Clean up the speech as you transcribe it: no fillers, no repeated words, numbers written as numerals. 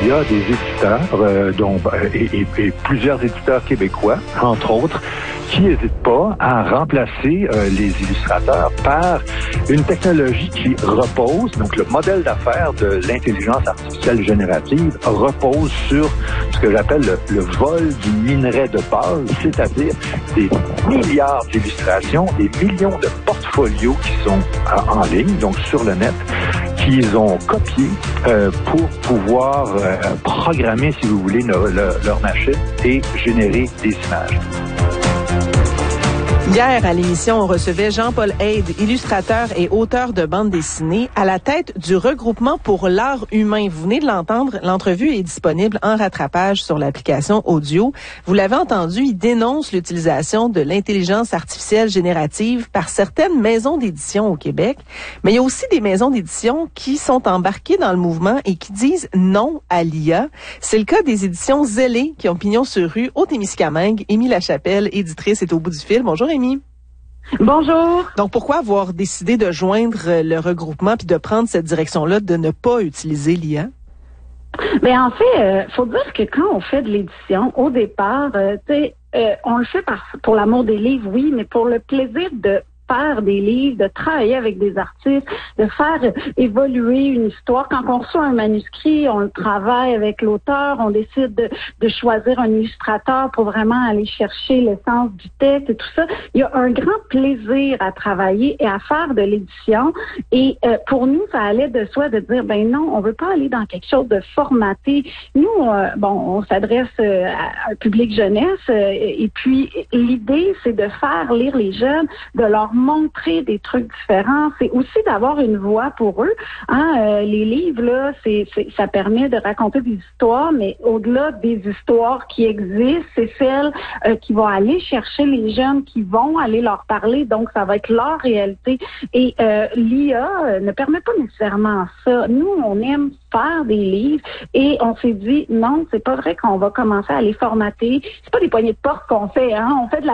y a des éditeurs, et plusieurs éditeurs québécois, entre autres, qui n'hésitent pas à remplacer les illustrateurs par une technologie qui repose, donc le modèle d'affaires de l'intelligence artificielle générative repose sur ce que j'appelle le vol du minerai de base, c'est-à-dire des milliards d'illustrations, des millions de portfolios qui sont en ligne, donc sur le net, qu'ils ont copié pour pouvoir programmer, si vous voulez, leur machine et générer des images. Hier, à l'émission, on recevait Jean-Paul Haide, illustrateur et auteur de bande dessinée, à la tête du regroupement pour l'art humain. Vous venez de l'entendre, l'entrevue est disponible en rattrapage sur l'application audio. Vous l'avez entendu, il dénonce l'utilisation de l'intelligence artificielle générative par certaines maisons d'édition au Québec. Mais il y a aussi des maisons d'édition qui sont embarquées dans le mouvement et qui disent non à l'IA. C'est le cas des éditions Zélé qui ont pignon sur rue au Témiscamingue. Émy Lachapelle, éditrice, est au bout du fil. Bonjour Émy. Bonjour. Donc, pourquoi avoir décidé de joindre le regroupement puis de prendre cette direction-là, de ne pas utiliser l'IA? Ben en fait, faut dire que quand on fait de l'édition, au départ, on le fait pour l'amour des livres, oui, mais pour le plaisir de faire des livres, de travailler avec des artistes, de faire évoluer une histoire. Quand on reçoit un manuscrit, on le travaille avec l'auteur, on décide de choisir un illustrateur pour vraiment aller chercher l'essence du texte et tout ça. Il y a un grand plaisir à travailler et à faire de l'édition. Et pour nous, ça allait de soi de dire, ben non, on veut pas aller dans quelque chose de formaté. Nous, on s'adresse à un public jeunesse et puis l'idée, c'est de faire lire les jeunes, de leur montrer des trucs différents. C'est aussi d'avoir une voix pour eux. Les livres, là, ça permet de raconter des histoires, mais au-delà des histoires qui existent, c'est celles qui vont aller chercher les jeunes, qui vont aller leur parler. Donc, ça va être leur réalité. Et l'IA ne permet pas nécessairement ça. Nous, on aime faire des livres et on s'est dit, non, c'est pas vrai qu'on va commencer à les formater. C'est pas des poignées de porte qu'on fait, on fait de la